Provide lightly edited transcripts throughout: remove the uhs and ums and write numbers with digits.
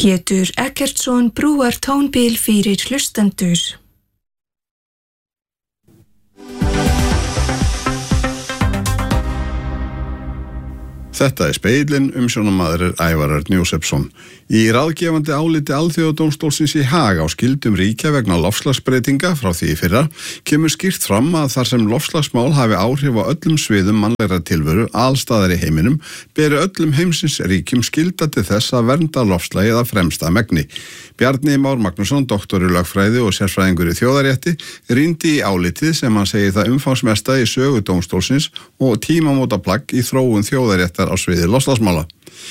Pétur Eggertsson brúar tónbil fyrir hlustendur. Þetta Speillinn, umsjónarmaður Ævar Örn Jósefsson. Í ráðgefandi áliti Alþjóðadómstólsins í Haag á skyldum ríkja vegna loftslagsbreytinga frá því í fyrra kemur skýrt fram að þar sem loftslagsmál hafi áhrif á öllum sviðum mannlegrar tilveru alstaðar í heiminum beri öllum heimsins ríkjum skylda til þess að vernda loftslagið að fremsta megni. Bjarni Már Magnússon, doktor í lögfræði og sérfræðingur í þjóðarétti, rýndi í álitið sem hann segir það umfangsmesta í sögu dómstólsins og tímamótaplagg í þróun þjóðaréttar á sviði loftslagsmála.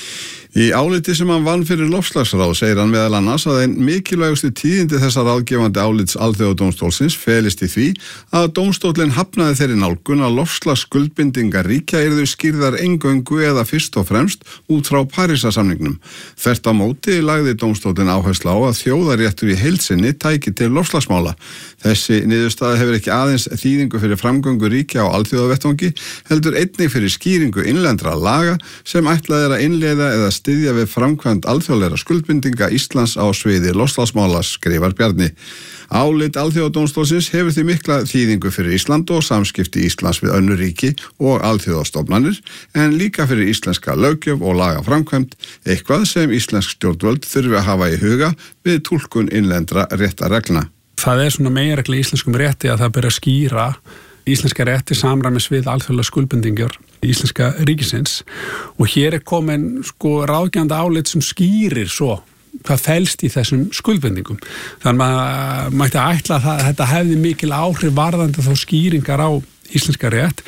Í áliti sem hann vann fyrir loftslagsráð segir hann meðal annars að einn mikilvægustu tíðindi þessa ráðgefandi álits Alþjóðadómstólsins felist í því að dómstólinn hafnaði þeirri nálgun að loftslagsskuldbindingar ríkja yrðu skýrðar eingöngu eða fyrst og fremst út frá Parísarsamningnum. Þvert á móti lagði dómstólinn áherslu á að þjóðaréttur í heild sinni tæki til loftslagsmála. Þessi niðurstaða hefur ekki aðeins þýðingu fyrir framgöngu ríkja á alþjóðavettvangi, heldur einnig fyrir skýringu innlendra laga sem ætlað er að innleiða eða styðja við framkvæmd alþjóðlegra skuldbindinga Íslands á sviði loftslagsmála, skrifar Bjarni. Álit Alþjóðadómstólsins hefur því mikla þýðingu fyrir Ísland og samskipti Íslands við önnur ríki og alþjóðastofnanir, en líka fyrir íslenska löggjöf og lagaframkvæmd, eitthvað sem íslensk stjórnvöld þurfi að hafa í huga við túlkun innlendra réttarreglna. Það svona meginregla í íslenskum rétti að það byrja að skýra íslenska rétti samræmis við alþjóðlega skuldbindingar íslenska ríkisins og hér komin ráðgjandi álit sem skýrir svo hvað felst í þessum skuldbindingum. Þannig að mætti ætla að þetta hefði mikil áhrif varðandi þá skýringar á íslenska rétt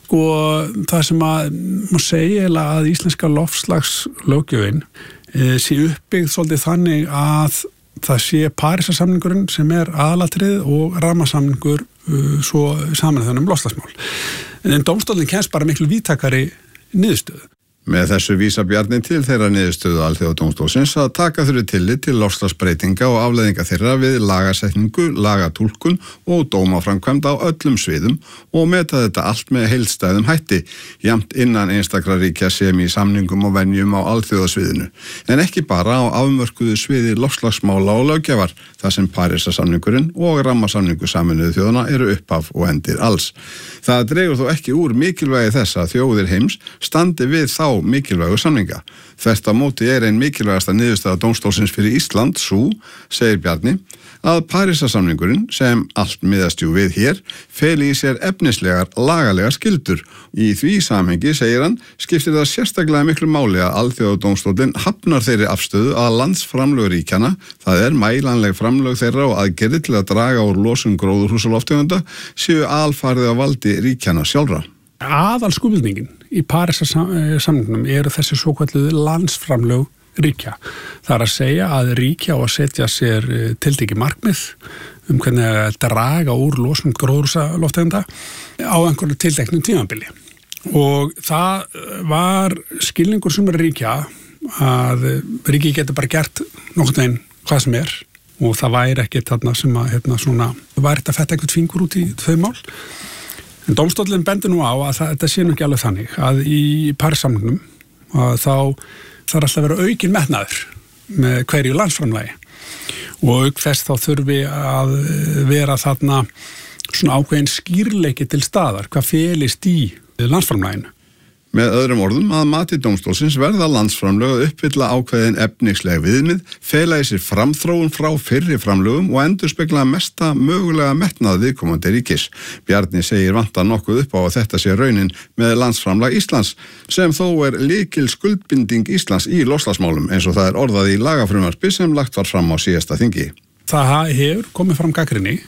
og það sem að má segja að íslenska loftslagslöggjöfin sé uppbyggð svolítið þannig að það sé Parísarsamningurinn sem aðalatrið og rammasamningur svo Sameinuðu þjóðanna loftslagsmál. En dómstólinn kemst bara miklu víðtækari niðurstöðu. Með þessu vísa Bjarni til þeirra niðurstöðu Alþjóðadómstólsins að taka þurfi tillit til loftslagsbreytinga og afleiðinga þeirra við lagasetningu, lagatúlkun og dómaframkvæmd á öllum sviðum og meta þetta allt með heildstæðum hætti, jafnt innan einstakra ríkja sem í samningum og venjum á alþjóðasviðinu, en ekki bara á afmörkuðu sviði loftslagsmála og löggjafar, þar sem Parísarsamningurinn og rammasamningu Sameinuðu þjóðanna eru upphaf og endir alls. Það dregur þó ekki úr mikilvægi þess að þjóðir heims standi við þá mikilvægu samninga. Þvert á móti ein mikilvægasta niðurstaða dómstólsins fyrir Ísland sú, segir Bjarni, að Parísarsamningurinn, sem allt miðast jú við hér, feli í sér efnislegar lagalegar skyldur. Í því samhengi, segir hann, skiptir það sérstaklega miklu máli að Alþjóðadómstóllinn hafnar þeirri afstöðu að landsframlög ríkjanna, það mælanleg framlög þeirra og aðgerðir til að draga úr losun gróðurhúsalofttegunda, séu alfarið á valdi ríkjanna sjálfra. Aðalskuldbindingin í Parísarsamningnum eru þessi svokölluðu landsframlög ríkja. Það að segja að ríkja á að setja sér tiltekið markmið hvernig að draga úr losun gróðurhúsalofttegunda á einhverju tilteknum tímabili. Og það var skilningur sem ríkja að ríki getur bara gert nokkurn veginn hvað sem og það væri ekki þarna sem að væri þetta fett einhvern fingur út í þau mál. En dómstóllinn bendir nú á að þetta sé nú ekki alveg þannig að í Parísarsamningnum þá þarf alltaf að vera aukinn metnaður með hverju landsframlagi og auk þess þá þurfi að vera þarna svona ákveðin skýrleiki til staðar hvað felist í landsframlaginu. Með öðrum orðum að mati dómstólsins verða landsframlög að uppfylla ákveðin efnisleg viðmið, fela í sér framþróun frá fyrri framlögum og endurspegla mesta mögulega metnað viðkomandi ríkis. Bjarni segir vanta nokkuð upp á að þetta sé raunin með landsframlag Íslands, sem þó lykil skuldbinding Íslands í loftslagsmálum eins og það orðað í lagafrumvarpi sem lagt var fram á síðasta þingi. Það hefur komið fram gagnrýni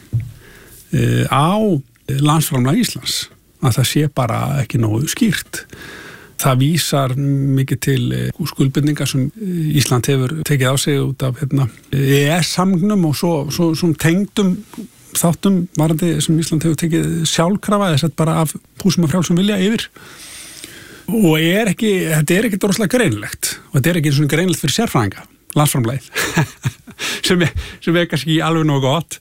á landsframlag Íslands að það sé bara ekki nógu skýrt. Það vísar mikið til skuldbindinga sem Ísland hefur tekið á sig út af EES-samningnum og svo tengdum þáttum varandi sem Ísland hefur tekið sjálfkrafa eða sett bara af húsum og frjálsum vilja yfir. Og þetta ekki rosalega greinilegt og þetta ekki svona greinilegt fyrir sérfræðinga, landsframlagið. sem kannski alveg nógu gott.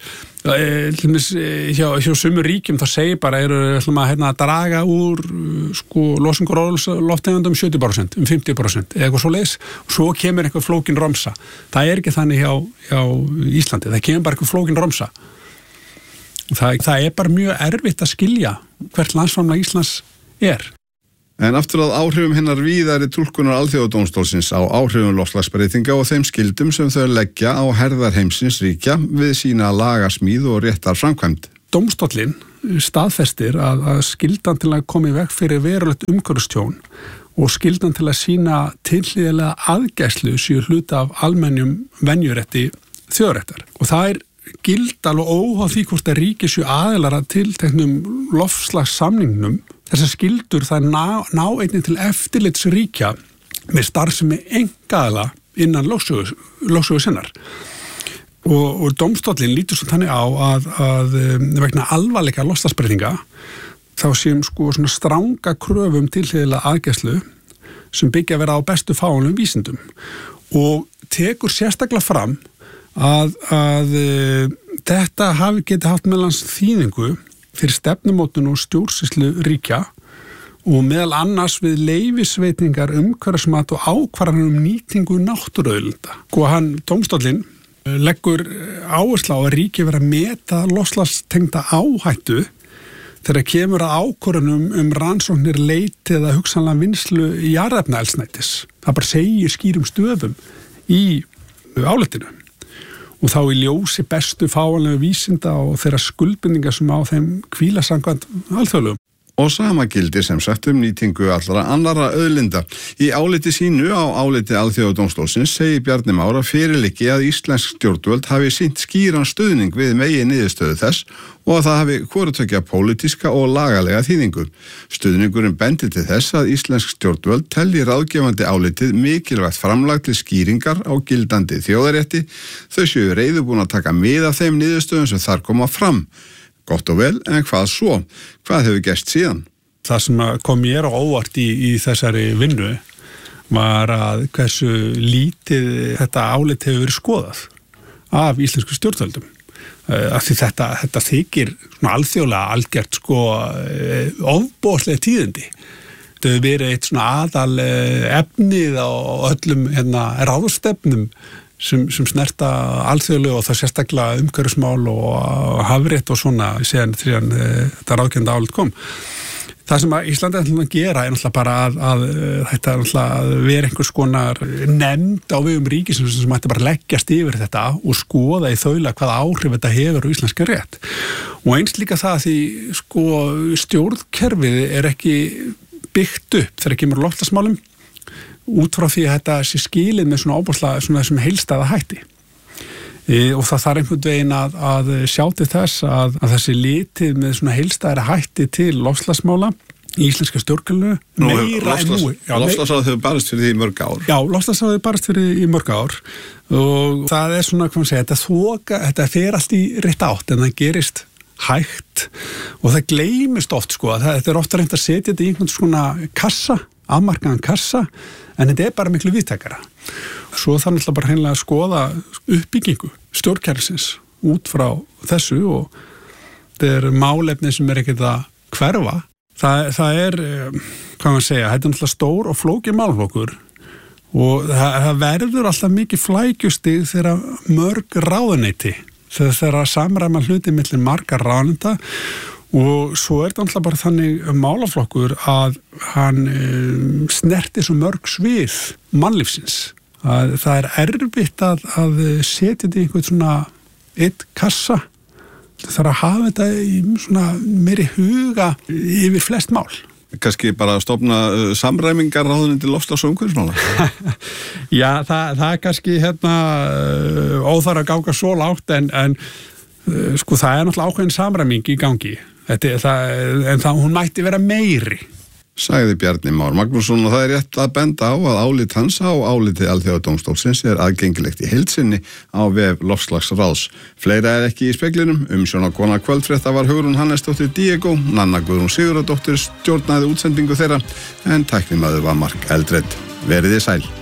Hjá sumur ríkjum þá segir bara eru að draga úr losun gróðurhúsalofttegundum 70%, 50% eða eitthvað svoleiðis og svo kemur eitthvað flókin romsa. Það ekki þannig hjá Íslandi, það kemur bara eitthvað flókin romsa. Það bara mjög erfitt að skilja hvert landsframlag Íslands er. En aftur að áhrifum hinnar víðari túlkunar Alþjóðadómstólsins á áhrifum loftslagsbreytinga og þeim skildum sem þau leggja á herðar heimsins ríkja við sína lagasmíð og réttar framkvæmd. Dómstóllinn staðfestir að skyldan til að koma í veg fyrir verulegt umhverfistjón og skyldan til að sýna tilhlýðilega aðgæslu séu hluta af almennum venjurétti þjóðaréttar. Og það gild alveg óháð því hvort að ríki séu aðilar að tilteknum loftslagssamningnum. Þessar skyldur það ná einnig til eftirlitsríkja með starfsemi einkaaðila innan lögsögu sinnar. Og dómstóllinn lítur svo þannig á að vegna alvarleika loftslagsbreytinga þá séum svona stranga kröfum tilhlýðilega aðgæslu sem byggja að vera á bestu fáanlegum vísindum og tekur sérstaklega fram að þetta geti haft meðlans þýðingu fyrir stefnumótun og stjórnsýslu ríkja og meðal annars við leyfisveitingar umhverfismat og ákvarðanir nýtingu náttúruauðlinda. Dómstóllinn leggur áherslu á að ríki vera að meta loftslagstengda áhættu þegar kemur að ákvörðunum rannsóknir leit eða hugsanlega vinnslu jarðefnaeldsneytis. Það bara segir skýrum stöðum í álitinu. Og þá í ljósi bestu fáanlegu vísinda og þeirra skuldbindingar sem á þeim hvíla samkvæmt alþjóðlegum. Og sama gildir sem sagt nýtingu allra annarra auðlinda. Í áliti sínu á áliti Alþjóðadómstólsins segir Bjarni Már að fyrirliggi að íslensk stjórnvöld hafi sýnt skýran stuðning við meginniðurstöðu þess og að það hafi hvorutveggja pólitíska og lagalega þýðingu. Stuðningurinn bendir til þess að íslensk stjórnvöld telji ráðgefandi álitið mikilvægt framlag til skýringar á gildandi þjóðarétti. Þau séu reiðubúin að taka mið af þeim niðurstöðum sem þar koma fram. Gott og vel, en hvað svo? Hvað hefur gerst síðan? Það sem kom mér á óvart í þessari vinnu var að hversu lítið þetta álit hefur verið skoðað af íslensku stjórnvöldum. Af því þetta þykir svona alþjóðlega algjört ofboðslega tíðindi. Þetta hefur verið eitt svona aðal efnið á öllum ráðstefnum sem snerta alþjóðlega og það sérstaklega umhverfismál og hafrétt og svona síðan þetta ráðgefandi álit kom. Það sem Íslandi ætlum að gera náttúrulega bara að þetta náttúrulega að vera einhvers konar nefnd á vegum ríkisins sem ætti bara leggjast yfir þetta og skoða í þaula hvaða áhrif þetta hefur á íslenska rétt. Og eins líka það því stjórnkerfið ekki byggt upp þegar kemur loftslagsmálum út frá því að þetta sé skilið með svona óbúslega svona þessum heilstæða hætti. Og það þarf einhvern veginn að sjá til þess að þessi litið með svona heilstæðari hætti til loftslagsmála í íslenska stjórnkerfinu meira en nú. Loftslagsráð hefur barist fyrir því í mörg ár. Já, loftslagsráð hefur barist fyrir því í mörg ár og það svona, hvað maður segja, þetta fer allt í rétt átt en það gerist hægt og það gleymist oft að þetta ofta reynt að setja þetta í einhvern svona kassa, afmarkaðan kassa, en þetta bara miklu víðtækara. Svo það náttúrulega bara hreinlega að skoða uppbyggingu stjórnkerfisins út frá þessu og þetta málefni sem ekkert að hverfa. Það hvað maður segja, þetta náttúrulega stór og flókið málflokkur og það verður alltaf mikið flækjustig þegar mörg ráðuneyti, þegar samræma hluti milli margar ráðuneyta. Og svo þetta alltaf bara þannig málaflokkur að hann snerti svo mörg svið mannlífsins. Það erfitt að setja þetta í einhvern svona eitt kassa. Það þarf að hafa þetta í svona meiri huga yfir flest mál. Kannski bara að stofna samræmingarráðuneyti loftslags- og umhverfismála? Já, það kannski óþarf að ganga svo lágt en það náttúrulega ákveðin samræming í gangi. En hún mætti vera meiri. Sagði Bjarni Már Magnússon og það rétt að benda á að álit hans á áliti Alþjóðadómstólsins aðgengilegt í heild sinni á vef loftslagsráðs. Fleira ekki í speglinum. Umsjónarkona kvöldfrétta var Hugrún Hannesdóttir Diego, Nanna Guðrún Sigurðardóttir stjórnaði útsendingu þeirra en tæknimaður var Mark Eldred. Verið þið sæl.